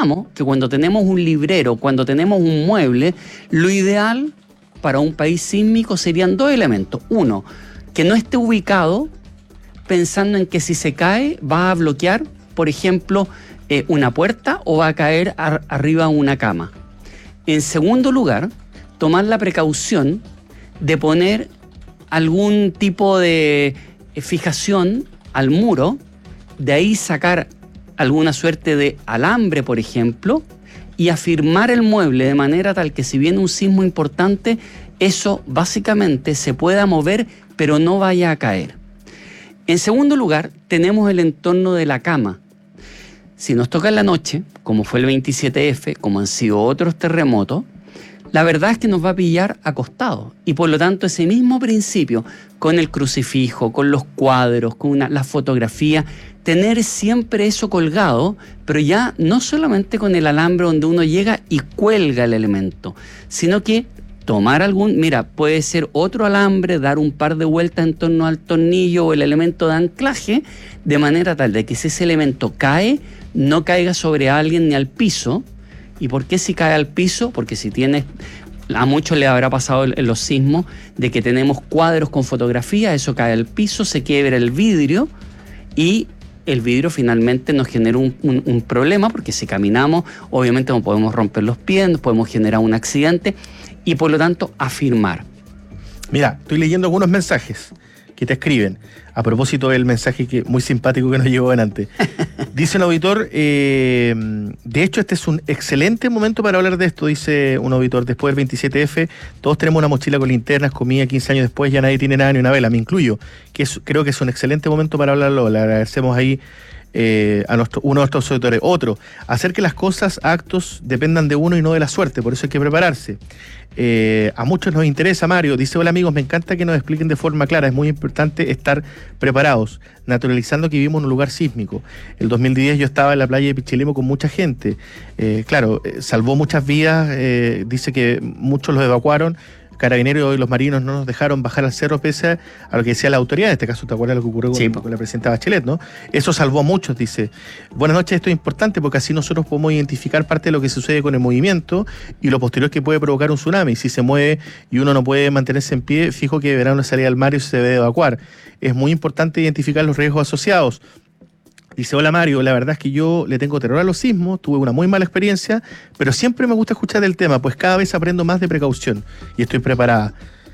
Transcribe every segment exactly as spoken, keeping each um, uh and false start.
pensamos que cuando tenemos un librero, cuando tenemos un mueble, lo ideal para un país sísmico serían dos elementos. Uno, que no esté ubicado pensando en que si se cae va a bloquear, por ejemplo, eh, una puerta o va a caer ar- arriba una cama. En segundo lugar, tomar la precaución de poner algún tipo de fijación al muro, de ahí sacar alguna suerte de alambre, por ejemplo, y afirmar el mueble de manera tal que si viene un sismo importante, eso básicamente se pueda mover, pero no vaya a caer. En segundo lugar, tenemos el entorno de la cama. Si nos toca en la noche, como fue el veintisiete efe, como han sido otros terremotos, la verdad es que nos va a pillar acostados. Y por lo tanto, ese mismo principio, con el crucifijo, con los cuadros, con una, la fotografía, tener siempre eso colgado, pero ya no solamente con el alambre donde uno llega y cuelga el elemento, sino que tomar algún, mira, puede ser otro alambre, dar un par de vueltas en torno al tornillo o el elemento de anclaje, de manera tal de que si ese elemento cae, no caiga sobre alguien ni al piso. ¿Y por qué si cae al piso? Porque si tienes, a muchos les habrá pasado en los sismos, de que tenemos cuadros con fotografía, eso cae al piso, se quiebra el vidrio y el vidrio finalmente nos genera un, un, un problema, porque si caminamos, obviamente no podemos romper los pies, nos podemos generar un accidente y por lo tanto afirmar. Mira, estoy leyendo algunos mensajes que te escriben a propósito del mensaje que muy simpático que nos llegó antes. Dice un auditor, eh, de hecho este es un excelente momento para hablar de esto, dice un auditor. Después del veintisiete efe, todos tenemos una mochila con linternas, comida. Quince años después ya nadie tiene nada ni una vela, me incluyo, que es, creo que es un excelente momento para hablarlo. Le agradecemos ahí eh, a nuestro, uno de nuestros auditores. Otro, hacer que las cosas, actos, dependan de uno y no de la suerte, por eso hay que prepararse. Eh, a muchos nos interesa, Mario, dice: hola amigos, me encanta que nos expliquen de forma clara, es muy importante estar preparados, naturalizando que vivimos en un lugar sísmico. El dos mil diez yo estaba en la playa de Pichilemu con mucha gente, eh, claro, eh, salvó muchas vidas, eh, dice que muchos los evacuaron. Carabineros y los marinos no nos dejaron bajar al cerro pese a lo que decía la autoridad. En este caso, ¿te acuerdas lo que ocurrió con, sí, con la presidenta Bachelet, no? Eso salvó a muchos, dice. Buenas noches, esto es importante porque así nosotros podemos identificar parte de lo que sucede con el movimiento y lo posterior que puede provocar un tsunami. Si se mueve y uno no puede mantenerse en pie, fijo que deberá una salida al mar y se debe evacuar. Es muy importante identificar los riesgos asociados. Dice: hola Mario, la verdad es que yo le tengo terror a los sismos, tuve una muy mala experiencia, pero siempre me gusta escuchar el tema, pues cada vez aprendo más de precaución y estoy preparada.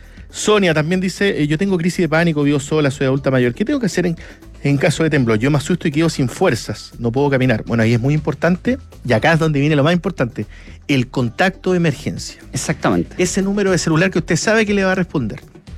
Sonia también dice: yo tengo crisis de pánico, vivo sola, soy adulta mayor. ¿Qué tengo que hacer en, en caso de temblor? Yo me asusto y quedo sin fuerzas, no puedo caminar. Bueno, ahí es muy importante, y acá es donde viene lo más importante, el contacto de emergencia. Exactamente. Ese número de celular que usted sabe que le va a responder.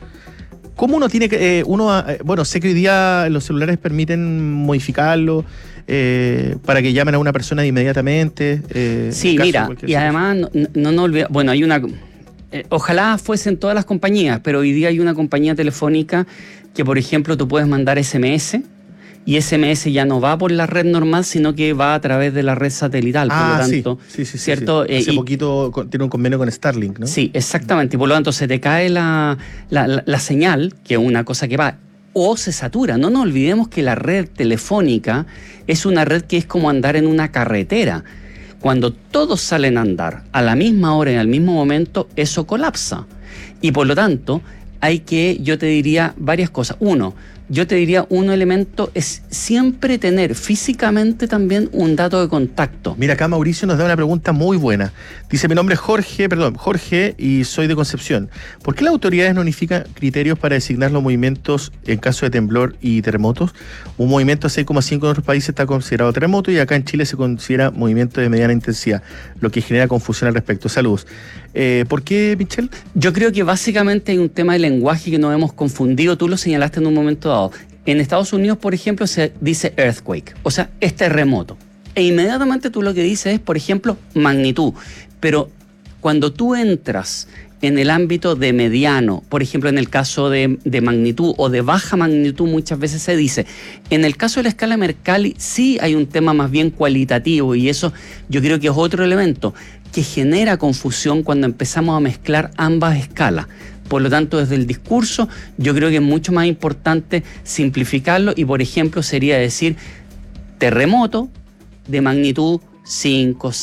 ¿Cómo uno tiene que, eh, uno, eh, bueno, sé que hoy día los celulares permiten modificarlo eh, para que llamen a una persona inmediatamente? Eh, sí, mira, y además, no, no, no olvidemos, bueno, hay una, eh, ojalá fuesen todas las compañías, pero hoy día hay una compañía telefónica que, por ejemplo, tú puedes mandar ese eme ese, y ese eme ese ya no va por la red normal, sino que va a través de la red satelital. Ah, por lo tanto, sí, sí, sí, ¿cierto? Sí, sí. Hace eh, poquito y, tiene un convenio con Starlink, ¿no? Sí, exactamente. Y por lo tanto, se te cae la, la, la, la señal, que es una cosa que va, o se satura. No nos olvidemos que la red telefónica es una red que es como andar en una carretera. Cuando todos salen a andar a la misma hora y al mismo momento, eso colapsa. Y por lo tanto, hay que, yo te diría varias cosas. Uno, yo te diría un elemento es siempre tener físicamente también un dato de contacto. Mira, acá Mauricio nos da una pregunta muy buena. Dice: mi nombre es Jorge, perdón, Jorge, y soy de Concepción. ¿Por qué las autoridades no unifican criterios para designar los movimientos en caso de temblor y terremotos? Un movimiento seis coma cinco en otros países está considerado terremoto y acá en Chile se considera movimiento de mediana intensidad, lo que genera confusión al respecto. Saludos. Eh, ¿Por qué, Michelle? Yo creo que básicamente hay un tema de lenguaje que nos hemos confundido. Tú lo señalaste en un momento dado. En Estados Unidos, por ejemplo, se dice earthquake, o sea, es terremoto. E inmediatamente tú lo que dices es, por ejemplo, magnitud. Pero cuando tú entras en el ámbito de mediano, por ejemplo, en el caso de, de magnitud o de baja magnitud, muchas veces se dice. En el caso de la escala Mercalli, sí hay un tema más bien cualitativo, y eso yo creo que es otro elemento que genera confusión cuando empezamos a mezclar ambas escalas. Por lo tanto, desde el discurso, yo creo que es mucho más importante simplificarlo y, por ejemplo, sería decir terremoto de magnitud cinco,